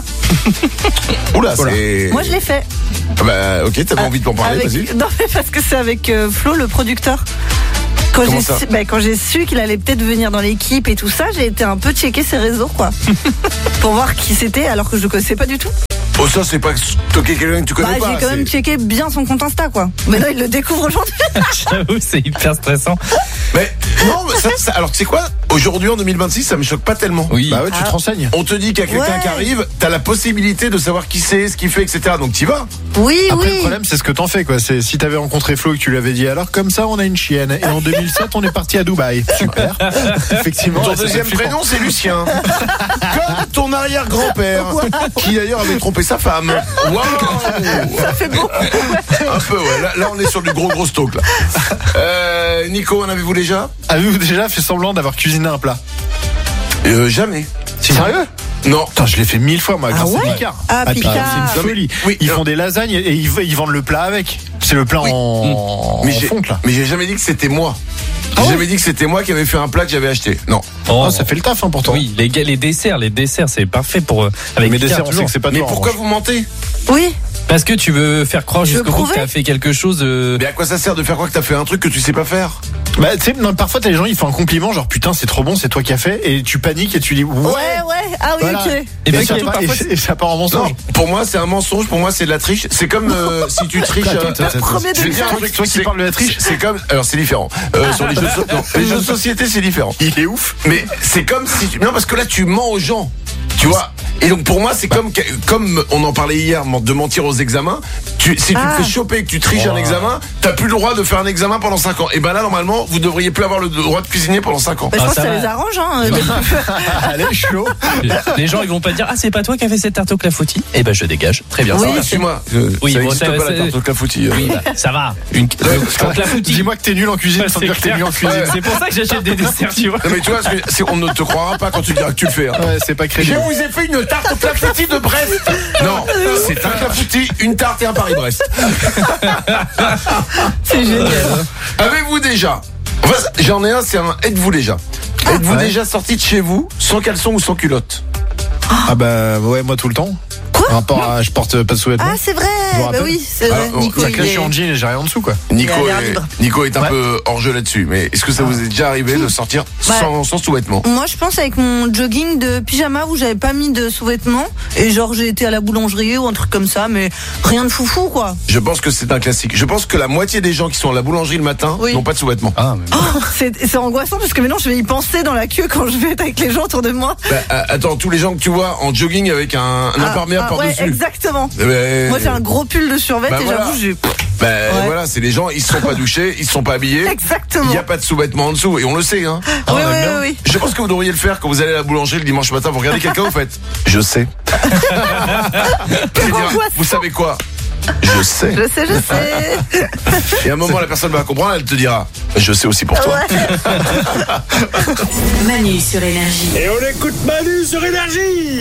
Oula, Voilà. c'est... Moi, je l'ai fait. Ah bah, ok, t'avais envie de m'en parler, Avec- vas-y. Non, mais parce que c'est avec euh, Flo, le producteur. Quand Comment j'ai ça su, bah, quand j'ai su qu'il allait peut-être venir dans l'équipe et tout ça, j'ai été un peu checker ses réseaux, quoi. Pour voir qui c'était, alors que je le connaissais pas du tout. Oh, ça, c'est pas stocker quelqu'un que tu connais Bah, pas. j'ai quand même c'est- checké bien son compte Insta, quoi. Mais non, il le découvre aujourd'hui. J'avoue, c'est hyper stressant. Mais non, mais ça, ça- alors tu sais quoi? Aujourd'hui en deux mille vingt-six, ça me choque pas tellement. Oui. Bah ouais, tu te renseignes. On te dit qu'il y a quelqu'un Ouais. qui arrive, t'as la possibilité de savoir qui c'est, ce qu'il fait, et cetera. Donc t'y vas. Oui, Après, oui. le problème, c'est ce que t'en fais, quoi. C'est si t'avais rencontré Flo et que tu lui avais dit, alors comme ça, on a une chienne. Et en deux mille sept, on est parti à Dubaï. Super. Effectivement. Ton ouais, ça deuxième fait flippant. prénom, c'est Lucien. Comme ton arrière-grand-père, qui d'ailleurs avait trompé sa femme. Waouh. Ça fait beaucoup. Un peu, ouais. Là, là, on est sur du gros gros stock, là. Euh, Nico, en avez-vous déjà? Avez-vous déjà fait semblant d'avoir cuisiné un plat? euh, Jamais. Sérieux? Non. Putain, je l'ai fait mille fois, moi, grâce Ah ouais à Picard. Ah, Attends, Picard. c'est une folie. Oui, Ils non. font des lasagnes et ils, ils vendent le plat avec. C'est le plat Oui. en, Mais en j'ai, fonte, là. mais j'ai jamais dit que c'était moi. J'ai Ah ouais jamais dit que c'était moi qui avais fait un plat que j'avais acheté. Non. Oh, Ah, ça fait le taf, hein, pourtant. Oui, les, gars, les desserts, les desserts, c'est parfait pour euh, avec Mais Picard, dessert, on sait toujours. que c'est pas Mais toi, en pourquoi revanche. vous mentez? Oui. Parce que tu veux faire croire Je veux jusqu'au bout que prouver. t'as fait quelque chose de. Mais à quoi ça sert de faire croire que t'as fait un truc que tu sais pas faire? Bah, tu sais, non, parfois, t'as les gens, ils font un compliment, genre, putain, c'est trop bon, c'est toi qui as fait, et tu paniques et tu dis, ouais. Ouais, ouais. Ah oui, Voilà. ok. Et Et, bah, ça surtout, part- parfois, et- et ça part en mensonge. Non, pour moi c'est un mensonge, pour moi c'est de la triche. C'est comme euh, si tu triches. Attends, euh, attends, attends. Premier je vais degré. dire un truc, Toi qui c'est- parles de la triche. c'est- C'est comme, alors c'est différent. Euh, sur les jeux, de so- non, les jeux de société c'est différent. Il est ouf. Mais c'est comme si tu, non parce que là tu mens aux gens, tu vois. Et donc pour moi c'est comme que- comme on en parlait hier de mentir aux examens. Tu, si tu Ah. te fais choper et que tu triches un examen, t'as plus le droit de faire un examen pendant cinq ans. Et ben là normalement vous devriez plus avoir le droit de cuisiner pendant cinq ans. Bah, je Ah, pense que ça ça va. les arrange, hein. Allez, chaud. Les gens, ils vont pas dire, ah, c'est pas toi qui as fait cette tarte au clafoutis. Eh ben, je dégage. Très bien. Oui, ça va. Suis-moi. Oui, ça bon, n'existe ça- pas ça- la tarte au clafoutis. euh. Oui, bah, ça va. Une le clafoutis. Dis-moi que t'es nul en cuisine Ouais, sans c'est dire que t'es clair. nul en cuisine. C'est pour ça que j'achète des desserts, tu vois. Non mais tu vois, c'est- c'est- on ne te croira pas quand tu diras que tu le fais. hein. Ouais, c'est pas Je crédible. vous ai fait une tarte au clafoutis de Brest. Non, c'est un clafoutis, une tarte et un Paris-Brest. C'est génial. Avez-vous déjà, enfin, j'en ai un, c'est un êtes-vous déjà. Êtes-vous ouais. déjà sorti de chez vous sans caleçon ou sans culotte? Ah bah, ouais, moi tout le temps. Quoi Par rapport à, je porte pas de sous-vêtements. Ah, c'est vrai. vous Bah rappelle oui, c'est vrai. Alors, on- Nico, Ça il clash, je est... suis en jean et j'ai rien en dessous, quoi. Nico Il a l'air est, libre. Nico est un Ouais. peu hors jeu là-dessus, mais est-ce que ça vous est déjà arrivé de sortir Bah. sans, sans sous-vêtements? Moi, je pense avec mon jogging de pyjama où j'avais pas mis de sous-vêtements et genre j'ai été à la boulangerie ou un truc comme ça, mais rien de foufou, quoi. Je pense que c'est un classique. Je pense que la moitié des gens qui sont à la boulangerie le matin Oui. n'ont pas de sous-vêtements. Ah, mais... Oh, c'est c'est angoissant parce que maintenant je vais y penser dans la queue quand je vais être avec les gens autour de moi. Bah, euh, attends, tous les gens que tu vois en jogging avec un, un Ah, imperméable ah, ouais, par-dessus. exactement. Eh ben, Moi j'ai un gros pull de survêt Bah et voilà. j'avoue j'ai. Bah Ouais. voilà, c'est les gens, ils se sont pas douchés, ils se sont pas habillés. Exactement. Il n'y a pas de sous-vêtements en dessous et on le sait. Hein. Oui, oui, oui, oui. Je pense que vous devriez le faire quand vous allez à la boulangerie le dimanche matin. Vous regardez quelqu'un, vous faites je sais. Il dira, angoissant. vous savez quoi? Je sais. Je sais, je sais. Et à un moment, la personne va comprendre, elle te dira je sais aussi pour toi. Ouais. Manu sur Énergie. Et on écoute Manu sur Énergie.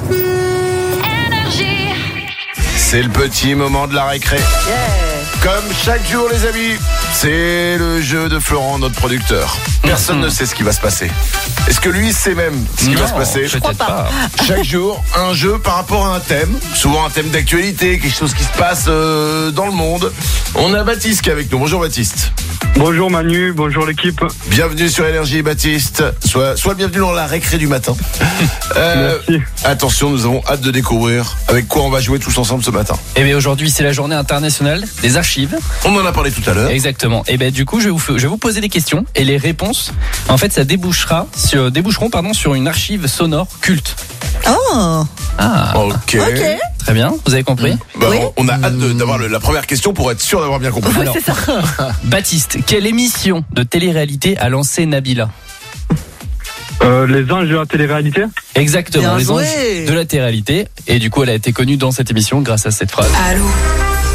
C'est le petit moment de la récré. Comme chaque jour, les amis, c'est le jeu de Florent, notre producteur. Personne ne sait ce qui va se passer. Est-ce que lui sait même ce qui va se passer? Peut-être pas. Chaque jour, un jeu par rapport à un thème. Souvent un thème d'actualité, quelque chose qui se passe euh, dans le monde. On a Baptiste qui est avec nous. Bonjour Baptiste. Bonjour Manu, bonjour l'équipe. Bienvenue sur Énergie Baptiste. Sois, sois le bienvenu dans la récré du matin. Euh, Merci. attention, nous avons hâte de découvrir avec quoi on va jouer tous ensemble ce matin. Eh bien, aujourd'hui, c'est la journée internationale des archives. On en a parlé tout à l'heure. Exactement. Et ben du coup, je vais vous je vais vous poser des questions et les réponses, en fait, ça débouchera sur déboucheront pardon sur une archive sonore culte. Oh. Ah. Ok. Ok. Très bien. Vous avez compris. Bah, Oui. on, on a hâte de- d'avoir le- la première question pour être sûr d'avoir bien compris. Ouais, Alors. c'est ça. Baptiste, quelle émission de télé-réalité a lancé Nabila? Euh, les anges de la télé-réalité. Exactement, Bien les joué. anges de la télé-réalité. Et du coup, elle a été connue dans cette émission grâce à cette phrase. Allô,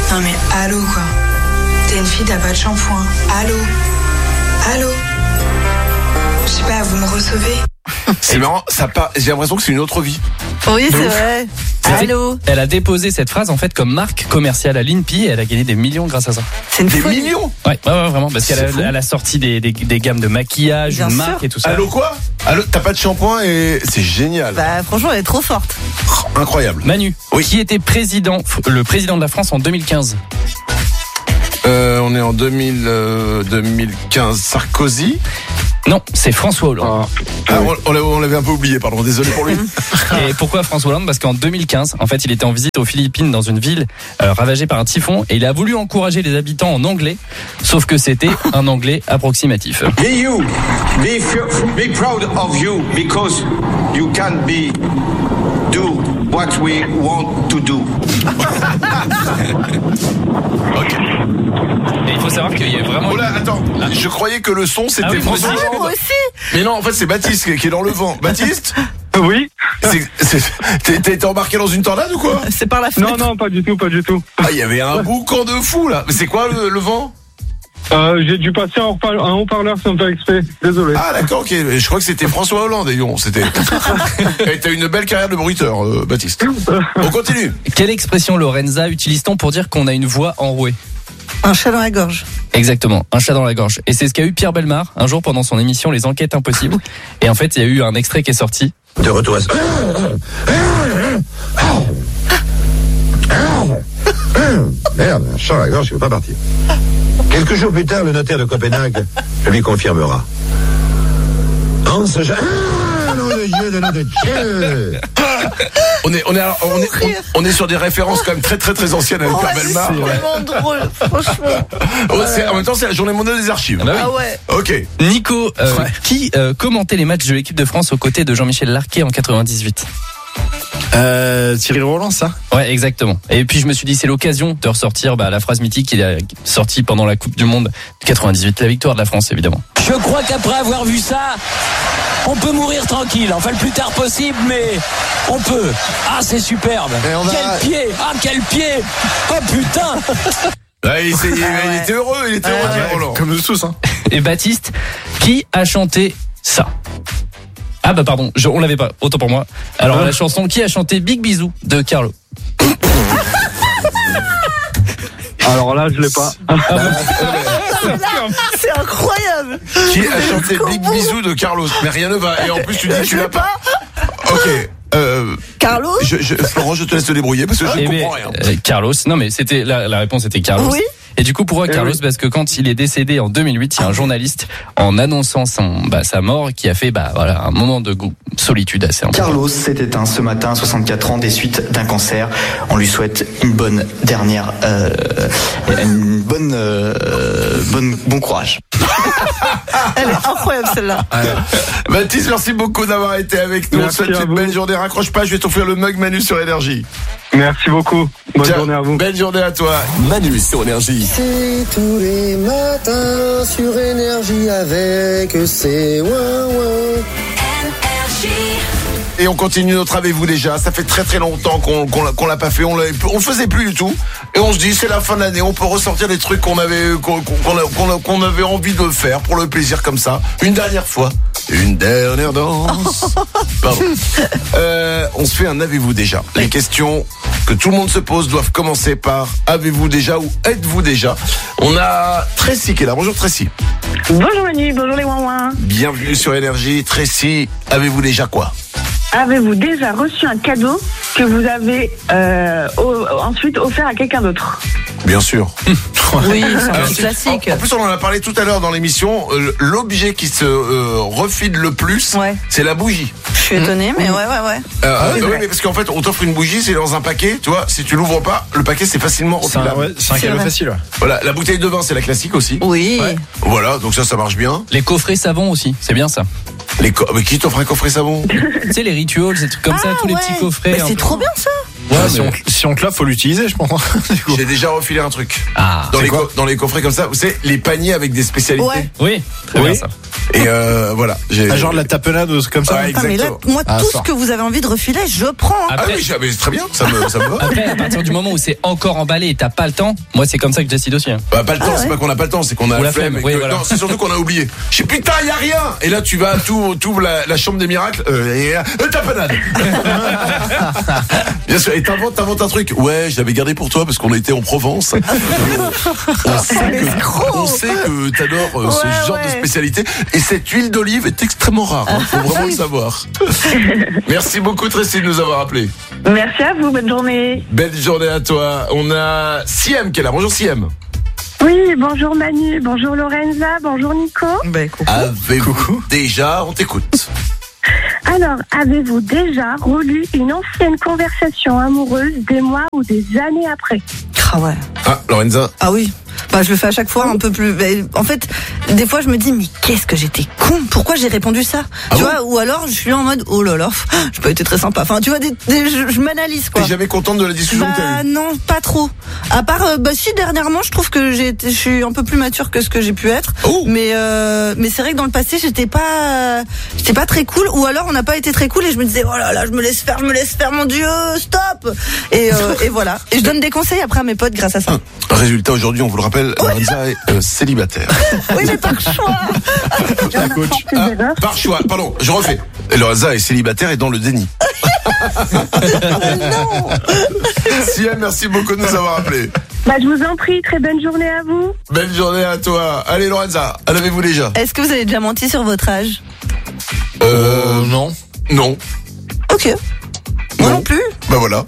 Non mais allô quoi. T'es une fille, t'as pas de shampoing. Allô. Allô. Je sais pas, vous me recevez? C'est marrant, ça pas, j'ai l'impression que c'est une autre vie. Oui, c'est vrai. Allô. Elle a déposé cette phrase en fait comme marque commerciale à l'Inpi et elle a gagné des millions grâce à ça. C'est une Des folie. millions. Ouais, ouais, ouais, vraiment, parce C'est qu'elle fou. a, elle a sorti des, des, des gammes de maquillage, Bien une sûr. marque et tout ça. Allô quoi? Allô, t'as pas de shampoing et c'est génial. Bah, franchement, elle est trop forte. Incroyable. Manu, Oui. qui était président, le président de la France en deux mille quinze? Euh, on est en deux mille, euh, deux mille quinze. Sarkozy. Non, c'est François Hollande. Ah, on, on l'avait- on l'avait un peu oublié, pardon, désolé pour lui. Et pourquoi François Hollande? Parce qu'en deux mille quinze, en fait, il était en visite aux Philippines dans une ville euh, ravagée par un typhon et il a voulu encourager les habitants en anglais, sauf que c'était un anglais approximatif. Be you. Be, f- be proud of you because you can be do what we want to do. Ok. Et il faut savoir qu'il y a vraiment... Oh là, attends, je croyais que le son c'était Ah oui, moi François aussi. Hollande. Moi aussi. Mais non, en fait c'est Baptiste qui qui est dans le vent. Baptiste, Oui. c'est- c'est- t'es- t'as été embarqué dans une tornade ou quoi? C'est par la fenêtre. Non, non, pas du tout, pas du tout. Ah, il y avait un boucan de fou là. Mais c'est quoi le, le vent? Euh, j'ai dû passer un haut-parleur, un haut-parleur sans faire exprès. Désolé. Ah d'accord, ok. Je crois que c'était François Hollande. Et non, c'était. Et t'as une belle carrière de bruiteur, euh, Baptiste. On continue. Quelle expression, Lorenza, utilise-t-on pour dire qu'on a une voix enrouée? Un chat dans la gorge. Exactement, un chat dans la gorge. Et c'est ce qu'a eu Pierre Bellemare un jour pendant son émission Les Enquêtes Impossibles. Et en fait, il y a eu un extrait qui est sorti. De retour à... Merde, un chat à la gorge, il veut pas partir. Quelques jours plus tard, le notaire de Copenhague le lui confirmera. Hans, je... Ah, nom de Dieu, de nom de Dieu. On est, on est, alors, on est, on, on est sur des références quand même très très très anciennes avec Oh, Pierre c'est Bellemare. vraiment drôle, franchement. Oh, c'est- en même temps, c'est la journée mondiale des archives. bah oui. Ah ouais. Ok. Nico, euh, Ouais. qui euh, commentait les matchs de l'équipe de France aux côtés de Jean-Michel Larquet en quatre-vingt-dix-huit? Euh, Thierry Roland, ça? Ouais, exactement. Et puis je me suis dit, c'est l'occasion de ressortir bah, la phrase mythique qu'il a sortie pendant la Coupe du Monde quatre-vingt-dix-huit, la victoire de la France évidemment. Je crois qu'après avoir vu ça, on peut mourir tranquille. Enfin, le plus tard possible, mais on peut. Ah, c'est superbe. on va- Quel pied. Ah, quel pied. Oh, putain. Là, il, s'est- il- il était heureux, il était heureux, Thierry Roland. Comme nous tous, hein. Et Baptiste, qui a chanté ça? Ah bah pardon, je, on l'avait pas, autant pour moi. Alors la chanson, qui a chanté Big Bisou de Carlo? Alors là, je l'ai pas. C'est incroyable. Qui a chanté Big Bisou de Carlos? Mais rien ne va. Et en plus, tu dis que tu l'as pas. Ok. Euh, Carlos. je, je, Florent, je te laisse te débrouiller parce que je Eh ne ben, comprends rien. euh, Carlos, non mais c'était la, la réponse était Carlos. Oui. Et du coup pourquoi Eh Carlos? oui. Parce que quand il est décédé en deux mille huit, il y a un journaliste en annonçant son, bah, sa mort qui a fait bah voilà un moment de go- solitude assez important. Carlos s'est éteint ce matin à soixante-quatre ans des suites d'un cancer. On lui souhaite une bonne dernière, euh, une bonne, euh, bonne, bon courage. Elle est incroyable celle-là. Baptiste, merci beaucoup d'avoir été avec nous. On te Merci souhaite à une vous. belle journée. Raccroche pas, je vais t'offrir le mug Manu sur Énergie. Merci beaucoup. Bonne Tiens, journée à vous. Belle journée à toi. Manu sur Énergie. C'est tous les matins sur Énergie avec ses ouin ouin. Et on continue notre Avez-vous déjà. Ça fait très très longtemps qu'on qu'on l'a- qu'on l'a pas fait. On, l'avait- on le faisait plus du tout. Et on se dit, c'est la fin de l'année. On peut ressortir des trucs qu'on avait, qu'on qu'on a- qu'on a- qu'on avait envie de faire pour le plaisir comme ça. Une dernière fois. Une dernière danse. Pardon. Euh, on se fait un Avez-vous déjà. Les questions que tout le monde se pose doivent commencer par Avez-vous déjà ou êtes-vous déjà. On a Tracy qui est là. Bonjour Tracy. Bonjour Manu, bonjour les ouin-ouin. Bienvenue sur Énergie. Tracy, avez-vous déjà quoi? Avez-vous déjà reçu un cadeau que vous avez euh, au- ensuite offert à quelqu'un d'autre? Bien sûr. Oui, c'est un Alors, petit c'est- classique. En, en plus, on en a parlé tout à l'heure dans l'émission. euh, L'objet qui se euh, refile le plus, Ouais. c'est la bougie. Je suis étonnée, mais ouais, ouais, ouais. Euh, Ah oui, euh, c'est oui, vrai. mais parce qu'en fait, on t'offre une bougie, c'est dans un paquet. Tu vois, si tu l'ouvres pas, le paquet c'est facilement C'est un, refilable. ouais, c'est un C'est cadeau vrai. facile, ouais. Voilà, la bouteille de vin, c'est la classique aussi. Oui. Ouais. Voilà, donc ça, ça marche bien. Les coffrets savon aussi, c'est bien ça. Les co- mais qui t'offre un coffret savon? Tu sais les rituals, ces trucs comme ça, Ah, tous les ouais. petits coffrets. Mais un c'est peu. trop bien ça. Ouais, Ah, si, mais- on, si on te l'a, faut l'utiliser, je pense. Du coup. J'ai déjà refilé un truc. Ah, Dans c'est les, quoi co- dans les coffrets comme ça, vous savez, les paniers avec des spécialités. Ouais. oui, très Oui. bien ça. Et euh, voilà. Ah, genre de la tapenade ou comme ça. Ouais, Ah, mais là, moi, Ah, tout fort. ce que vous avez envie de refiler, je prends. hein. Ah oui, mais c'est très bien, ça me, ça me va. Après, à partir du moment où c'est encore emballé et t'as pas le temps, moi c'est comme ça que je décide aussi. hein. Bah, pas le temps, Ah c'est ouais. pas qu'on a pas le temps, c'est qu'on a Ou la la flemme. flemme, et oui, que- voilà. Non, c'est surtout qu'on a oublié. Je sais putain, y a rien. Et là, tu vas, tout, tout la, la chambre des miracles, euh, et euh, tapenade. Bien sûr, et t'inventes, t'inventes un truc. Ouais, je l'avais gardé pour toi parce qu'on a été en Provence. on, sait que, on sait que t'adores euh, ce Ouais, genre ouais. de spécialité. Et cette huile d'olive est extrêmement rare. Hein, faut vraiment le savoir. Merci beaucoup, Tracy, de nous avoir appelés. Merci à vous, bonne journée. Belle journée à toi. On a Siem qui est là. Bonjour Siem. Oui, bonjour Manu, bonjour Lorenza, bonjour Nico. Ben, coucou. Avez-vous déjà, on t'écoute. Alors, avez-vous déjà relu une ancienne conversation amoureuse des mois ou des années après? Ah ouais. Ah, Lorenza. Ah oui. Bah, je le fais à chaque fois un peu plus. Mais en fait, des fois, je me dis, mais qu'est-ce que j'étais con. Pourquoi j'ai répondu ça? Ah Tu bon vois? Ou alors, je suis là en mode, oh là là, pff, j'ai pas été très sympa. Enfin, tu vois, des, des- je, je m'analyse, quoi. T'es jamais contente de la discussion que t'as Bah eue? non, pas trop. À part, euh, bah si dernièrement, je trouve que j'ai, été- je suis un peu plus mature que ce que j'ai pu être. Oh. Mais euh, mais c'est vrai que dans le passé, j'étais pas, j'étais pas très cool. Ou alors, on n'a pas été très cool et je me disais, oh là là, je me laisse faire, je me laisse faire, mon Dieu, stop. Et euh, et voilà. Et je donne des conseils après à mes potes grâce à ça. Résultat, aujourd'hui, on vous le rappelle, Lorenza est euh, célibataire. Oui, mais par choix. La coach. Ah, par choix, pardon, je refais. Et Lorenza est célibataire et dans le déni. non. Siem, merci beaucoup de nous avoir appelés. Bah, je vous en prie, très bonne journée à vous. Belle journée à toi. Allez Lorenza, en avez-vous déjà? Est-ce que vous avez déjà menti sur votre âge? Euh, non. Non. Ok. Moi non plus. Bah voilà.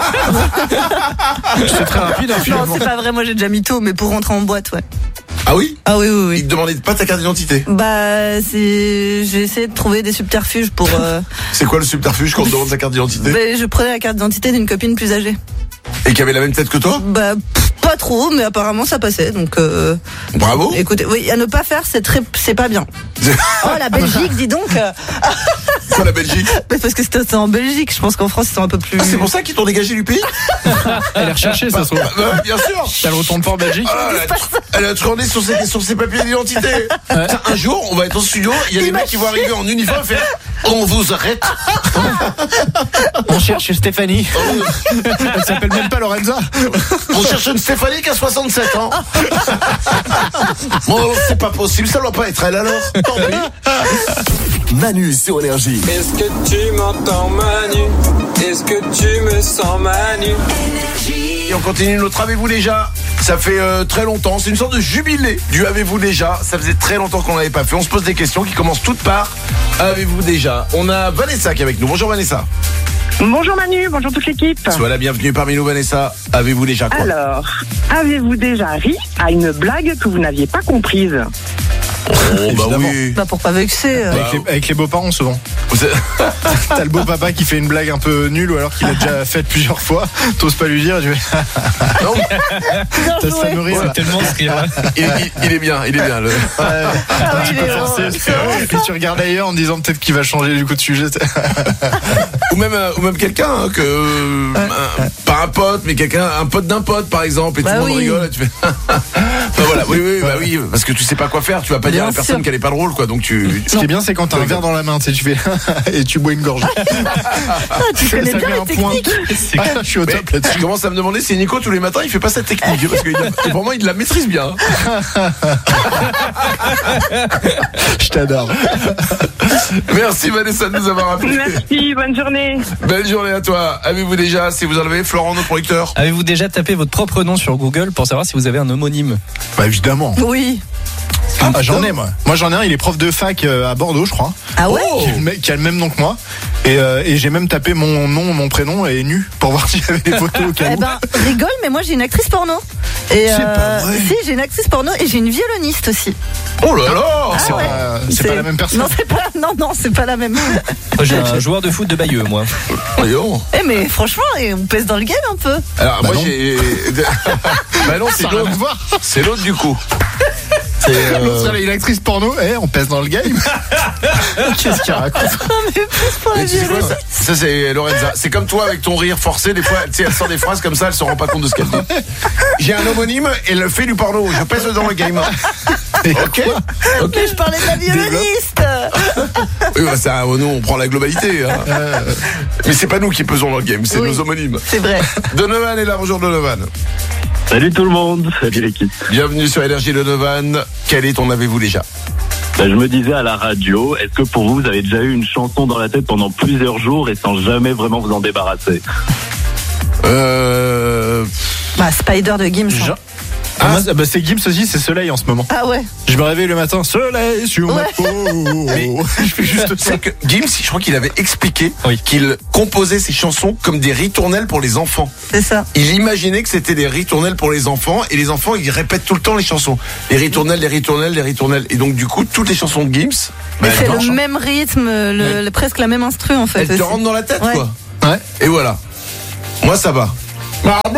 C'est très rapide, hein, Non, finalement. c'est pas vrai. Moi, j'ai déjà mytho, mais pour rentrer en boîte, ouais. Ah oui? Ah oui, oui, oui. Il te demandait pas ta carte d'identité. Bah, c'est, j'ai essayé de trouver des subterfuges pour. Euh... C'est quoi le subterfuge quand on te demande ta carte d'identité? bah, je prenais la carte d'identité d'une copine plus âgée. Et qui avait la même tête que toi? Bah, pff, pas trop, mais apparemment ça passait. Donc. Euh... Bravo. Écoutez, oui, à ne pas faire, c'est très, c'est pas bien. Oh la Belgique, dis donc. euh, Quoi la Belgique? mais parce que c'était en Belgique. Je pense qu'en France ils sont un peu plus. Ah, c'est pour ça qu'ils t'ont dégagé du pays? Elle est recherchée, ça se trouve. Bah, bah, bien sûr. Elle retourne pas en Belgique. Ah, elle, a, elle a tourné sur ses, sur ses papiers d'identité. Tiens, un jour, on va être en studio, il y a des mecs qui vont arriver en uniforme et faire on vous arrête. On cherche Stéphanie. Elle s'appelle même pas Lorenza. On cherche une Stéphanie qui a soixante-sept ans. Bon, alors, c'est pas possible, ça doit pas être elle alors. Tant pis. Manu sur Énergie. Est-ce que tu m'entends Manu? Est-ce que tu me sens Manu? Et on continue notre Avez-vous déjà? Ça fait euh, très longtemps, c'est une sorte de jubilé du Avez-vous déjà? Ça faisait très longtemps qu'on l'avait pas fait. On se pose des questions qui commencent toutes par Avez-vous déjà? On a Vanessa qui est avec nous. Bonjour Vanessa. Bonjour Manu, bonjour toute l'équipe. Sois la bienvenue parmi nous Vanessa. Avez-vous déjà quoi? Alors, avez-vous déjà ri à une blague que vous n'aviez pas comprise? Oh bah oui. Bah pour pas vexer. euh. Avec, les, avec les beaux-parents souvent. T'as le beau papa qui fait une blague un peu nulle ou alors qu'il a déjà faite plusieurs fois. T'oses pas lui dire. Tu fais... Non. Ça, ça me rit. C'est tellement ce rire. il, il, il est bien, il est bien. Le... Ouais, Ah un oui, petit il peu est forcé. drôle, c'est vrai, Et tu regardes ailleurs en disant peut-être qu'il va changer du coup de sujet. ou même euh, ou même quelqu'un hein, que euh, un- pas un pote mais quelqu'un un pote d'un pote par exemple et Bah tout le monde oui. rigole et tu fais bah voilà oui oui bah oui parce que tu sais pas quoi faire, tu vas pas dire à la Bien personne sûr. qu'elle est pas drôle quoi donc tu Ce qui est bien, c'est quand t'as un verre dans la main, tu sais, tu fais et tu bois une gorgée. Ah, tu connais Ça bien met les un point. techniques. Ah, je suis au mais top là-dessus. je commence à me demander si Nico tous les matins il fait pas cette technique parce que il a- pour moi il la maîtrise bien. Je t'adore. Merci Vanessa de nous avoir appelé. Merci, bonne journée. Belle journée à toi. Avez-vous déjà, si vous en avez, Florent, notre producteur? Avez-vous déjà tapé votre propre nom sur Google pour savoir si vous avez un homonyme? Bah évidemment. Oui. Ah, j'en ai moi. Moi j'en ai un, il est prof de fac euh, à Bordeaux je crois. Ah ouais. Qui, est le mec- qui a le même nom que moi. Et, euh, et j'ai même tapé mon nom, mon prénom et nu pour voir s'il y avait des photos au cas Eh où. ben, rigole, mais moi j'ai une actrice porno. Et C'est pas vrai. si, j'ai une actrice porno et j'ai une violoniste aussi. Oh là là. C'est ouais. pas, c'est pas la même personne. Non, c'est pas, non, non, c'est pas la même. Moi, j'ai un joueur de foot de Bayeux, moi. Voyons. Eh, mais franchement, et on pèse dans le game un peu. Alors Bah moi non. j'ai. bah non, c'est Ça a rien l'autre. à voir. C'est l'autre du coup. C'est. euh, L'autre, elle est une actrice porno, eh, on pèse dans le game. Qu'est-ce qu'il raconte? Non, mais plus pour la Mais tu sais quoi, violoniste. ça, ça, c'est Lorenza. C'est comme toi avec ton rire forcé. Des fois, tu sais, elle sort des phrases comme ça, elle se rend pas compte de ce qu'elle dit. J'ai un homonyme et elle fait du porno. Je pèse dans le game. Ok. Ok. Mais je parlais de la violoniste. Oui, bah ça, nous, on prend la globalité. Hein. Mais c'est pas nous qui pesons dans le game, c'est Oui, nos homonymes. c'est vrai. Donovan est là, bonjour Donovan. Salut tout le monde, salut l'équipe. Bienvenue sur Énergie Donovan. Quel est ton avez-vous déjà? Ben, je me disais à la radio, est-ce que pour vous, vous avez déjà eu une chanson dans la tête pendant plusieurs jours et sans jamais vraiment vous en débarrasser? Euh... Bah, Spider de Gims. Jean- Ah, moi, bah, c'est Gims aussi, c'est soleil en ce moment. Ah ouais. Je me réveille le matin, soleil sur ma Ouais. peau. Mais je fais juste ça. c'est que Gims, je crois qu'il avait expliqué qu'il composait ses chansons comme des ritournelles pour les enfants. C'est ça. Il imaginait que c'était des ritournelles pour les enfants et les enfants ils répètent tout le temps les chansons. Les ritournelles, les ritournelles, les ritournelles. Et donc du coup toutes les chansons de Gims, bah, Mais elles c'est marchent, le hein. même rythme, le, le- presque la même instru en fait. Elles te aussi. rentrent dans la tête Ouais. quoi. Ouais. Et voilà. Moi ça va. Maman.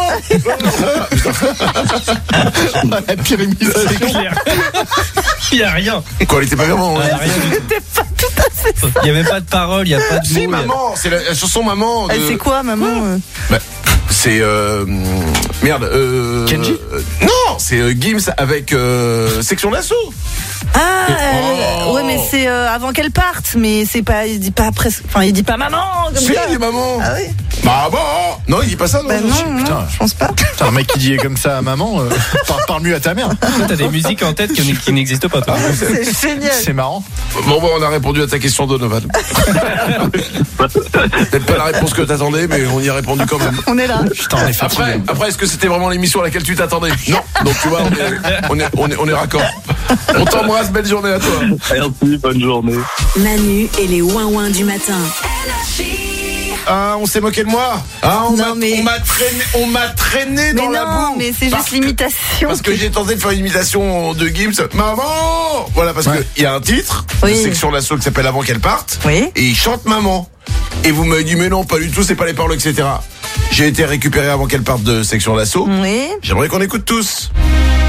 La pire émission. C'est clair. Il y a rien. Quoi, elle était pas vraiment. Il y a rien du tout. Il y a même pas de parole, il y a pas de Si mots, il y a- maman, c'est la, la chanson maman. De... Elle c'est quoi, maman euh Bah, c'est euh, merde. Euh, Kenji euh, Non, c'est euh, Gims avec euh, Section d'Assaut. Ah, elle- Oh. ouais, mais c'est euh, avant qu'elle parte, mais c'est pas, il dit pas presque, enfin, il dit pas maman comme Si, ça. il dit maman. Ah oui. Bah bon. Non, il dit pas ça. Non. Bah non, non, Putain. je pense pas. Putain, un mec qui dit comme ça à maman, euh, parle, parle mieux à ta mère. Toi, t'as des musiques en tête qui, qui n'existent pas, toi. C'est génial. C'est marrant. Bon, bon, on a répondu à ta question, Donovan. Peut-être pas la réponse que t'attendais, mais on y a répondu quand même. On est là. Putain, on est fatigué. Après, après, est-ce que c'était vraiment l'émission à laquelle tu t'attendais? Non. Donc tu vois, on est, on est, on est, on est raccord. On t'embrasse, belle journée à toi. Merci, bonne journée. Manu et les ouin-ouin du matin. Ah, on s'est moqué de moi. Ah, on Non, m'a mais- on m'a traîné, on m'a traîné dans Mais la non, boue. mais c'est Parce juste que- l'imitation. Parce que j'ai tenté de faire une imitation de Gims. Maman. Voilà, parce Ouais. qu'il y a un titre Oui. de Section d'Assaut qui s'appelle Avant qu'elle parte. Oui. Et il chante maman. Et vous m'avez dit mais non, pas du tout, c'est pas les paroles, et cetera. J'ai été récupéré avant qu'elle parte de Section d'Assaut. Oui. J'aimerais qu'on écoute tous.